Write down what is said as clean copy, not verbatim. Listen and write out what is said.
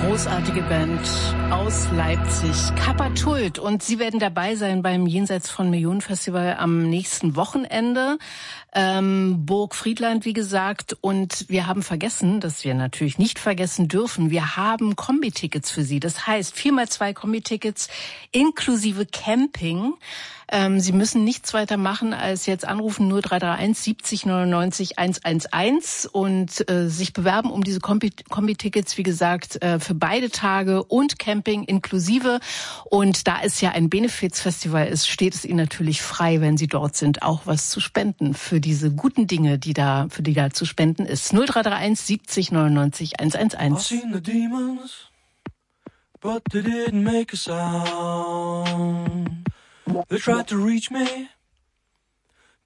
großartige Band aus Leipzig, Kappa-Tult. Und sie werden dabei sein beim Jenseits von Millionen Festival am nächsten Wochenende. Burg Friedland, wie gesagt. Und wir haben vergessen, dass wir natürlich nicht vergessen dürfen, wir haben Kombi-Tickets für Sie. Das heißt 4x2 Kombi-Tickets inklusive Camping. Sie müssen nichts weiter machen, als jetzt anrufen 0331 70 99 111 und sich bewerben um diese Kombi-Tickets, wie gesagt, für beide Tage und Camping inklusive. Und da es ja ein Benefizfestival ist, steht es Ihnen natürlich frei, wenn Sie dort sind, auch was zu spenden für diese guten Dinge, für die da zu spenden ist. 0331 70 99 111. I've seen the demons, but they didn't make a sound. They tried to reach me,